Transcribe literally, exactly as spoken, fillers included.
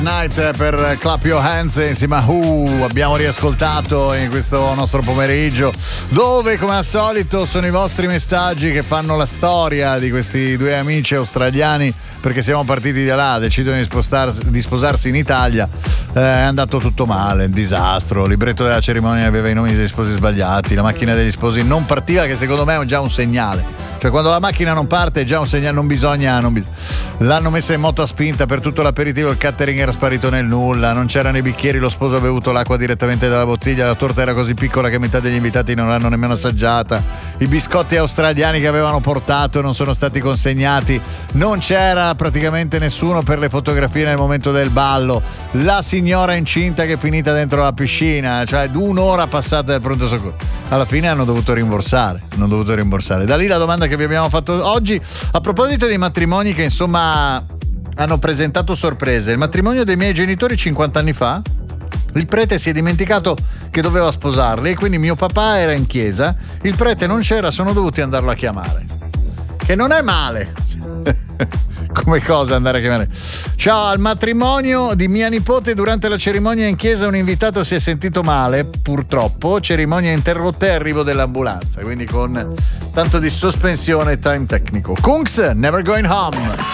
Night per Clap Your Hands insieme a Who. Abbiamo riascoltato in questo nostro pomeriggio, dove come al solito sono i vostri messaggi che fanno la storia di questi due amici australiani, perché siamo partiti da là, decidono di, spostarsi, di sposarsi in Italia. Eh, è andato tutto male, disastro, il libretto della cerimonia aveva i nomi degli sposi sbagliati, la macchina degli sposi non partiva, che secondo me è già un segnale. Cioè, quando la macchina non parte è già un segnale, non bisogna, non bis- l'hanno messa in moto a spinta per tutto l'aperitivo, il catering era sparito nel nulla, non c'erano i bicchieri, lo sposo ha bevuto l'acqua direttamente dalla bottiglia, la torta era così piccola che metà degli invitati non l'hanno nemmeno assaggiata, i biscotti australiani che avevano portato non sono stati consegnati, non c'era praticamente nessuno per le fotografie nel momento del ballo, la signora incinta che è finita dentro la piscina, cioè un'ora passata del pronto soccorso. Alla fine hanno dovuto rimborsare, hanno dovuto rimborsare. Da lì la domanda che vi abbiamo fatto oggi, a proposito dei matrimoni che insomma hanno presentato sorprese. Il matrimonio dei miei genitori cinquanta anni fa, il prete si è dimenticato che doveva sposarli e quindi mio papà era in chiesa, il prete non c'era, sono dovuti andarlo a chiamare. Che non è male. Come cosa andare a chiamare? Ciao, al matrimonio di mia nipote durante la cerimonia in chiesa un invitato si è sentito male, purtroppo, cerimonia interrotta e arrivo dell'ambulanza, quindi con tanto di sospensione e time tecnico. Kungs, Never Going Home.